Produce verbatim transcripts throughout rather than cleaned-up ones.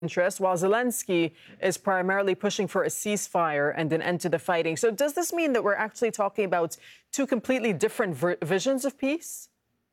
interest, while Zelensky is primarily pushing for a ceasefire and an end to the fighting. So does this mean that we're actually talking about two completely different ver- visions of peace?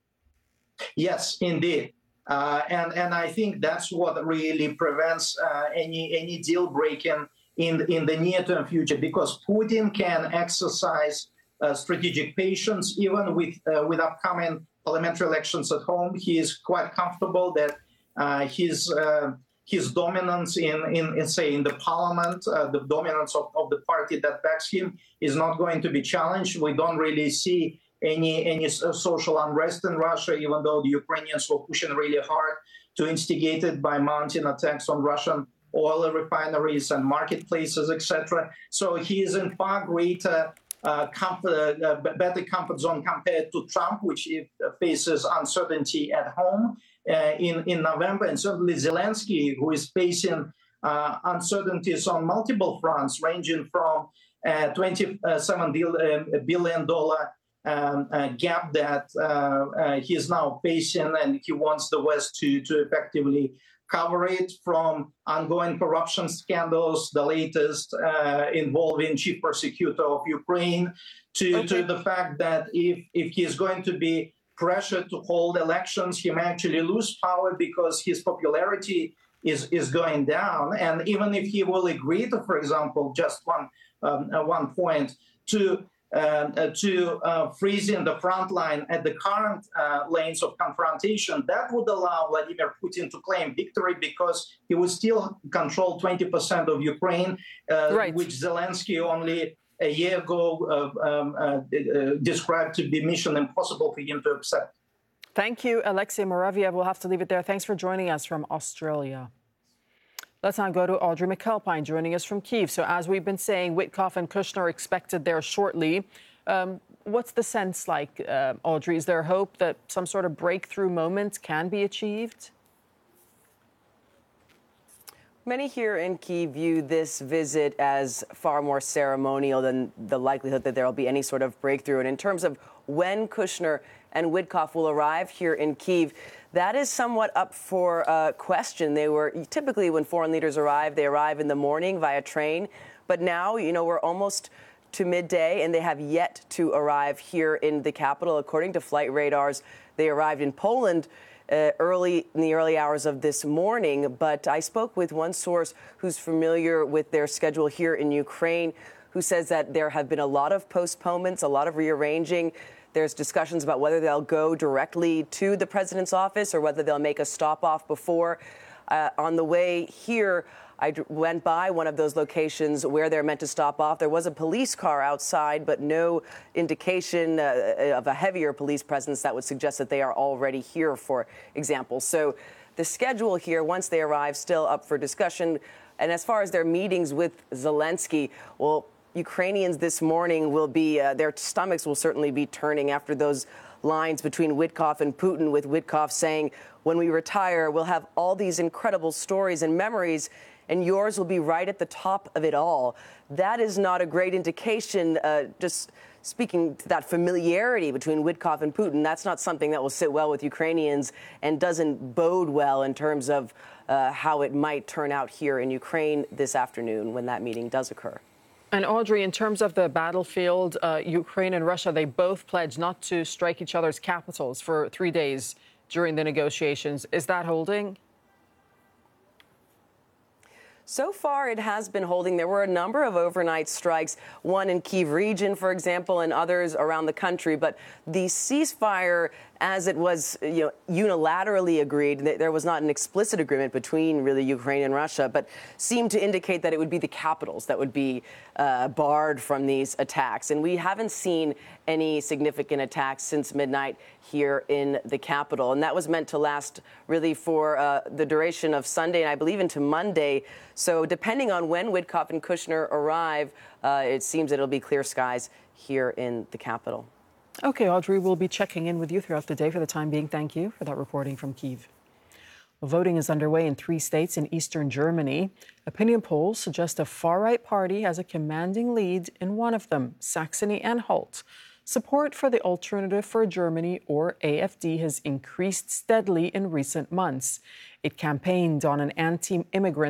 Yes, indeed. Uh, and, and I think that's what really prevents uh, any, any deal breaking in, in the near-term future, because Putin can exercise uh, strategic patience even with, uh, with upcoming parliamentary elections at home. He is quite comfortable that uh, his uh, his dominance in, in, in, say, in the parliament, uh, the dominance of, of the party that backs him is not going to be challenged. We don't really see any, any social unrest in Russia, even though the Ukrainians were pushing really hard to instigate it by mounting attacks on Russian oil refineries and marketplaces, et cetera. So he is in far greater uh, comfort, uh, better comfort zone compared to Trump, which faces uncertainty at home. Uh, in, in November, and certainly Zelensky, who is facing uh, uncertainties on multiple fronts, ranging from uh, twenty-seven billion dollars um, uh, gap that uh, uh, he is now facing, and he wants the West to, to effectively cover it, from ongoing corruption scandals, the latest uh, involving chief prosecutor of Ukraine, to, okay. to the fact that if, if he is going to be pressure to hold elections, he may actually lose power because his popularity is, is going down. And even if he will agree to, for example, just one um, uh, one point, to uh, uh, to uh, freezing the front line at the current uh, lanes of confrontation, that would allow Vladimir Putin to claim victory, because he would still control twenty percent of Ukraine, uh, right. which Zelensky only a year ago uh, um, uh, uh, described to be mission impossible for him to accept. Thank you, Alexei Muraviev. We'll have to leave it there. Thanks for joining us from Australia. Let's now go to Audrey McAlpine joining us from Kyiv. So as we've been saying, Witkoff and Kushner are expected there shortly. Um, what's the sense like, uh, Audrey? Is there hope that some sort of breakthrough moment can be achieved? Many here in Kyiv view this visit as far more ceremonial than the likelihood that there will be any sort of breakthrough. And in terms of when Kushner and Witkoff will arrive here in Kyiv, that is somewhat up for uh, question. They were typically, when foreign leaders arrive, they arrive in the morning via train. But now, you know, we're almost to midday and they have yet to arrive here in the capital. According to flight radars, they arrived in Poland Uh, early in the early hours of this morning. But I spoke with one source who's familiar with their schedule here in Ukraine, who says that there have been a lot of postponements, a lot of rearranging. There's discussions about whether they'll go directly to the president's office or whether they'll make a stop off before. Uh, on the way here, I went by one of those locations where they're meant to stop off. There was a police car outside, but no indication uh, of a heavier police presence that would suggest that they are already here, for example. So the schedule here, once they arrive, still up for discussion. And as far as their meetings with Zelensky, well, Ukrainians this morning will be, uh, their stomachs will certainly be turning after those lines between Witkoff and Putin, with Witkoff saying, when we retire, we'll have all these incredible stories and memories, and yours will be right at the top of it all. That is not a great indication, uh, just speaking to that familiarity between Witkoff and Putin. That's not something that will sit well with Ukrainians and doesn't bode well in terms of uh, how it might turn out here in Ukraine this afternoon when that meeting does occur. And Audrey, in terms of the battlefield, uh, Ukraine and Russia, they both pledged not to strike each other's capitals for three days during the negotiations. Is that holding? So far, it has been holding. There were a number of overnight strikes, one in Kyiv region, for example, and others around the country. But the ceasefire, as it was, you know, unilaterally agreed, there was not an explicit agreement between really Ukraine and Russia, but seemed to indicate that it would be the capitals that would be uh, barred from these attacks. And we haven't seen any significant attacks since midnight here in the capital. And that was meant to last really for uh, the duration of Sunday and I believe into Monday. So depending on when Witkoff and Kushner arrive, uh, it seems that it'll be clear skies here in the capital. OK, Audrey, we'll be checking in with you throughout the day. For the time being, thank you for that reporting from Kyiv. Well, voting is underway in three states in eastern Germany. Opinion polls suggest a far-right party has a commanding lead in one of them, Saxony-Anhalt. Support for the Alternative for Germany, or A F D, has increased steadily in recent months. It campaigned on an anti-immigrant